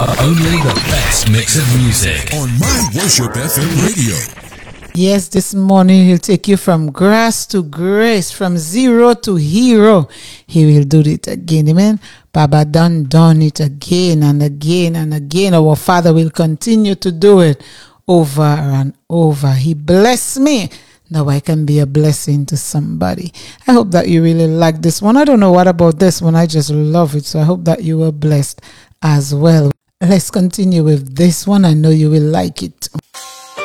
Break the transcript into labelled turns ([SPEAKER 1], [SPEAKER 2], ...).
[SPEAKER 1] Only the best mix of music
[SPEAKER 2] on My Worship FM radio.
[SPEAKER 3] Yes, this morning he'll take you from grass to grace, from zero to hero. He will do it again. Amen. Baba done it again and again and again. Our Father will continue to do it over and over. He blessed me. Now I can be a blessing to somebody. I hope that you really like this one. I don't know what about this one. I just love it. So I hope that you were blessed as well. Let's continue with this one. I know you will like it.